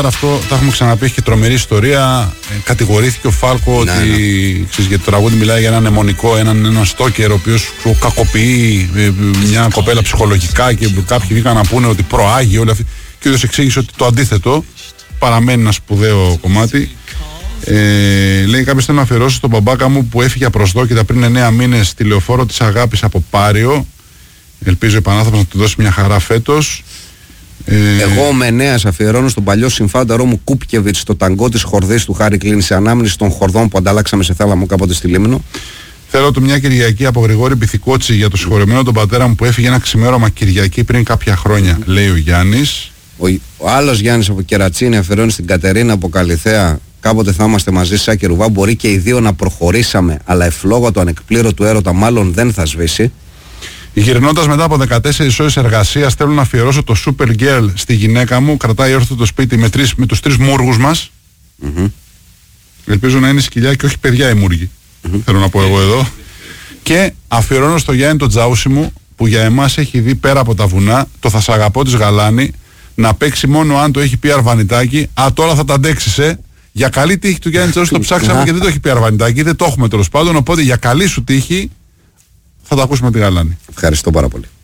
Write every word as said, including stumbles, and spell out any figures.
Αυτό τα έχουμε ξαναπεί, έχει και τρομερή ιστορία. Ε, κατηγορήθηκε ο Φάλκο να, ότι ναι. ξέρεις, για το τραγούδι μιλάει για έναν αιμονικό, έναν, έναν στόκερ ο οποίος κακοποιεί ε, μια κοπέλα ψυχολογικά και κάποιοι βγήκαν να πούνε ότι προάγει όλη αυτή. Και ο ίδιος εξήγησε ότι το αντίθετο παραμένει ένα σπουδαίο κομμάτι. Ε, λέει κάποιος θέλω να αφιερώσω στον μπαμπάκα μου που έφυγε απροσδόκητα πριν εννέα μήνες στη λεωφόρο της Αγάπης από Πάριο. Ελπίζω η Πανάθροπος να του δώσει μια χαρά φέτος. Ε, Εγώ με Ενέας αφιερώνω στον παλιό συμφάνταρό μου Κούπκεβιτς το ταγκό της χορδής του Χάρη Κλίν σε ανάμνηση των χορδών που ανταλλάξαμε σε θάλαμο κάποτε στη Λίμνο. Θέλω του μια Κυριακή από Γρηγόρη Πυθικότσι για το συγχωρεμένο τον πατέρα μου που έφυγε ένα ξημέρωμα Κυριακή πριν κάποια χρόνια, mm. λέει ο Γιάννης. Ο, ο άλλος Γιάννης από Κερατσίνη αφιερώνει στην Κατερίνα από Καλιθέα. Κάποτε θα είμαστε μαζί σαν και Ρουβά. Μπορεί και οι δύο να προχωρήσαμε, αλλά εφλόγα το ανεκπλήρωτου έρωτα μάλλον δεν θα σβήσει. Γυρνώντας μετά από δεκατέσσερις ώρες εργασίας, θέλω να αφιερώσω το Super Girl στη γυναίκα μου. Κρατάει όρθιο το σπίτι με, τρεις, με τους τρεις μούργους μας. Mm-hmm. Ελπίζω να είναι σκυλιά και όχι παιδιά οι μούργοι. Mm-hmm. Θέλω να πω εγώ εδώ. Και αφιερώνω στο Γιάννη το Τζάουσι μου που για εμάς έχει δει πέρα από τα βουνά το θα σ' αγαπώ της Γαλάνη να παίξει μόνο αν το έχει πει Αρβανιτάκι. Α, τώρα θα τα αντέξεις, ε. Για καλή τύχη του Γιάννη Τζάουσι το ψάξαμε και δεν το έχει πει Αρβανιτάκι. Δεν το έχουμε τέλος πάντων. Οπότε για καλή σου τύχη θα το ακούσουμε τη Γαλάνη. Ευχαριστώ πάρα πολύ.